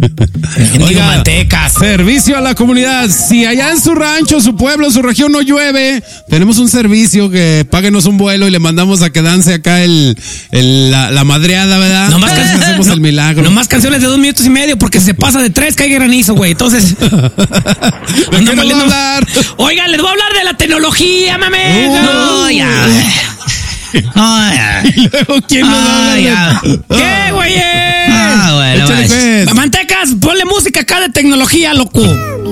Oiga, mantecas. Servicio a la comunidad. Si allá en su rancho, su pueblo, su región no llueve, tenemos un servicio que páguenos un vuelo y le mandamos a que dance acá la madreada, ¿verdad? Nomás hacemos el milagro. Nomás canciones de 2 minutos y medio, porque se pasa de 3, cae granizo, güey. Entonces. ¿De qué nos va a hablar? Oiga, les voy a hablar de la tecnología, mame. No, ya. Y luego, ¿quién nos va a hablar? ¿Qué, güey? Bueno, pues. Mantecas, ponle música acá de tecnología, loco.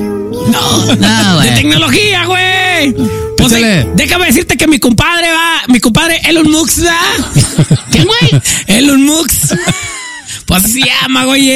No, güey. De tecnología, güey. Pues déjame decirte que mi compadre Elon Musk, ¿va? ¿Qué, güey? Elon Musk. Pues se llama, güey.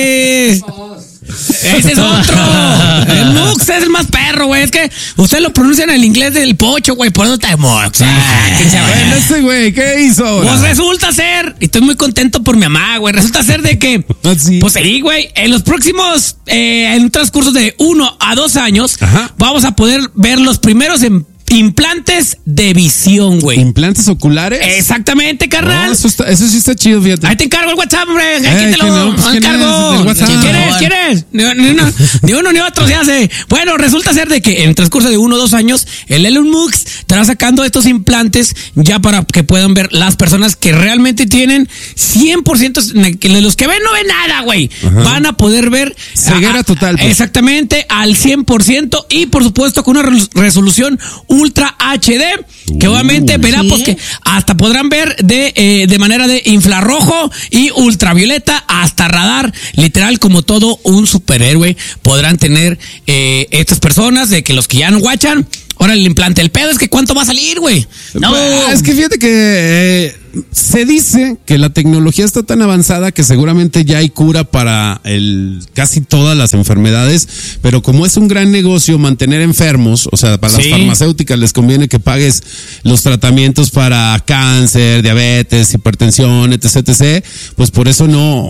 Ese es otro. El Mux es el más perro, güey. Es que ustedes lo pronuncian en el inglés del pocho, güey. Por eso está Mux. Bueno, ese güey, ¿qué hizo ahora? Pues resulta ser, y estoy muy contento por mi mamá, güey. Resulta ser de que, ¿sí? Pues sí, güey. En los próximos, en un transcurso de 1 a 2 años, vamos a poder ver los primeros implantes de visión, güey. ¿Implantes oculares? Exactamente, carnal. Eso sí está chido, fíjate. Ahí te encargo el WhatsApp, hombre. Aquí te lo encargo. ¿Quieres? Ni uno ni otro se hace. Bueno, resulta ser de que en el transcurso de 1 o 2 años, el Elon Musk estará sacando estos implantes ya para que puedan ver las personas que realmente tienen 100%, los que ven no ven nada, güey. Van a poder ver ceguera total, pues. Exactamente, al 100% y por supuesto con una resolución Ultra HD, que obviamente verá, pues que hasta podrán ver de manera de infrarrojo y ultravioleta hasta radar, literal como todo un superhéroe podrán tener estas personas, de que los que ya no guachan, ahora el implante. El pedo es que ¿cuánto va a salir, güey? No, pues, es que fíjate que se dice que la tecnología está tan avanzada que seguramente ya hay cura para casi todas las enfermedades, pero como es un gran negocio mantener enfermos, o sea, para las farmacéuticas les conviene que pagues los tratamientos para cáncer, diabetes, hipertensión, etc., pues por eso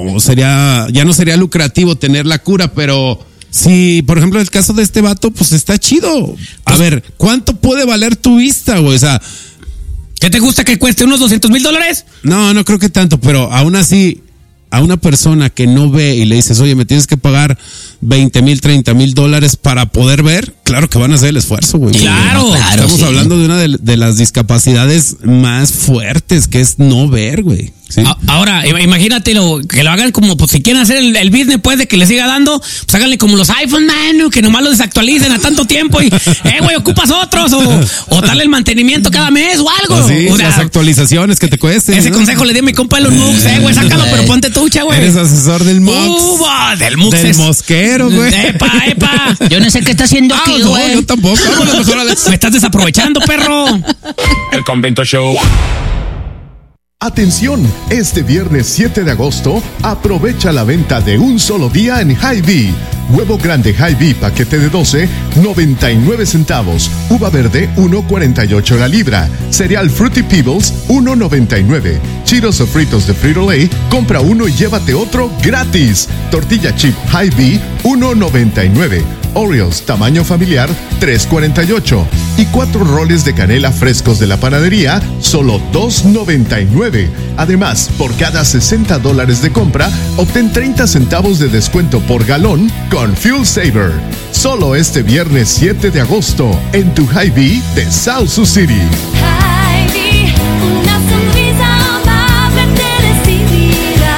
ya no sería lucrativo tener la cura, pero sí, por ejemplo, el caso de este vato, pues está chido. A ver, ¿cuánto puede valer tu vista, güey? O sea, ¿qué te gusta que cueste? ¿Unos $200,000? No creo que tanto, pero aún así, a una persona que no ve y le dices, oye, me tienes que pagar $20,000, $30,000 para poder ver, claro que van a hacer el esfuerzo, güey. Claro. Estamos hablando de una de las discapacidades más fuertes, que es no ver, güey. ¿Sí? Ahora, imagínate que lo hagan como, pues si quieren hacer el business, pues de que le siga dando, pues háganle como los iPhone, man, que nomás lo desactualicen a tanto tiempo y, güey, ocupas otros, o darle el mantenimiento cada mes o algo. Sí, o sea, las actualizaciones que te cuesten. Ese consejo le di a mi compa Elon Musk, güey, sácalo, pero ponte tucha, güey. Eres asesor del Musk. Del Musk. Del mosquero, güey. Epa. Yo no sé qué está haciendo aquí, güey. No, yo tampoco. Vámonos mejor a Me estás desaprovechando, perro. El Convento Show. Atención, este viernes 7 de agosto, aprovecha la venta de un solo día en Hy-Vee. Huevo grande Hy-Vee paquete de 12, 99 centavos. Uva verde, 1.48 la libra. Cereal Fruity Pebbles, 1.99. Cheetos o fritos de Frito-Lay, compra uno y llévate otro gratis. Tortilla chip Hy-Vee, 1.99. Oreos tamaño familiar, 3.48. Y 4 roles de canela frescos de la panadería, solo $2.99. Además, por cada $60 de compra, obtén 30 centavos de descuento por galón con Fuel Saver. Solo este viernes 7 de agosto, en tu Hy-Vee de South Sioux City. Hy-Vee, una sonrisa amablemente recibida.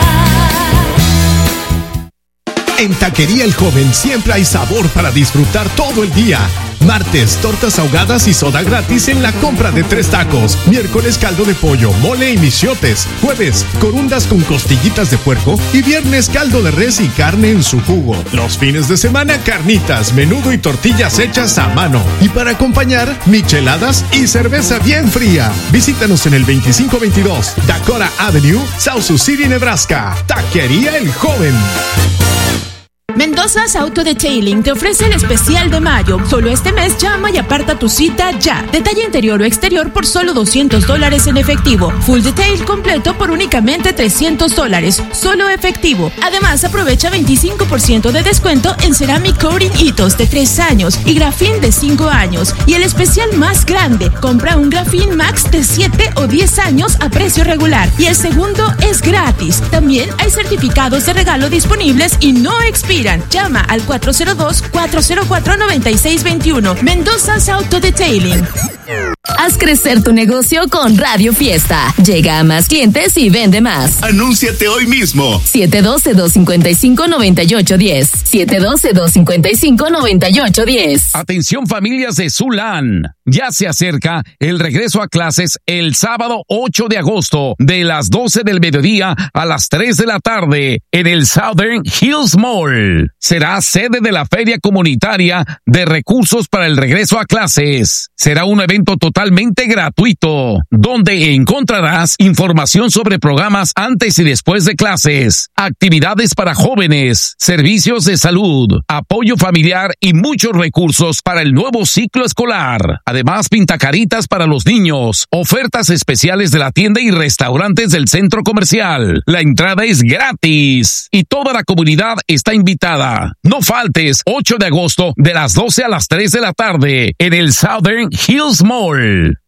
En Taquería El Joven siempre hay sabor para disfrutar todo el día. Martes, tortas ahogadas y soda gratis en la compra de 3 tacos. Miércoles, caldo de pollo, mole y michiotes. Jueves, corundas con costillitas de puerco. Y viernes, caldo de res y carne en su jugo. Los fines de semana, carnitas, menudo y tortillas hechas a mano. Y para acompañar, micheladas y cerveza bien fría. Visítanos en el 2522 Dakota Avenue, South Sioux City, Nebraska. Taquería El Joven. Mendoza's Auto Detailing te ofrece el especial de mayo. Solo este mes llama y aparta tu cita ya. Detalle interior o exterior por solo $200 en efectivo. Full detail completo por únicamente $300. Solo efectivo. Además, aprovecha 25% de descuento en Ceramic Coating Hitos de 3 años y Grafin de 5 años. Y el especial más grande, compra un Grafin Max de 7 o 10 años a precio regular. Y el segundo es gratis. También hay certificados de regalo disponibles y no expiran. inspiran. Llama al 402-404-9621. Mendoza's Auto Detailing. Haz crecer tu negocio con Radio Fiesta. Llega a más clientes y vende más. Anúnciate hoy mismo. 712-255-9810. 712-255-9810. Atención familias de Zulán. Ya se acerca el regreso a clases el sábado 8 de agosto de las 12 del mediodía a las 3 de la tarde en el Southern Hills Mall. Será sede de la Feria Comunitaria de Recursos para el Regreso a Clases. Será un evento totalmente gratuito, donde encontrarás información sobre programas antes y después de clases, actividades para jóvenes, servicios de salud, apoyo familiar y muchos recursos para el nuevo ciclo escolar. Además, pintacaritas para los niños, ofertas especiales de la tienda y restaurantes del centro comercial. La entrada es gratis y toda la comunidad está invitada. No faltes, 8 de agosto de las 12 a las 3 de la tarde en el Southern Hills Mall.